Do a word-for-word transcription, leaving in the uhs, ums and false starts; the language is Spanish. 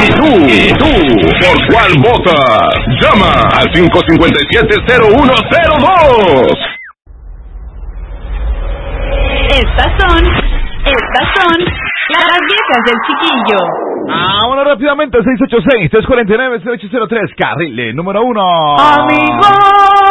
¿Y tú? ¿Y tú? ¿Por cuál votas? Llama al cinco cinco siete, cero uno cero dos. Estas son, estas son las viejas del chiquillo. Ah, bueno, rápidamente, seis ocho seis, tres cuatro nueve, cero ocho cero tres, carril número uno. Amigo.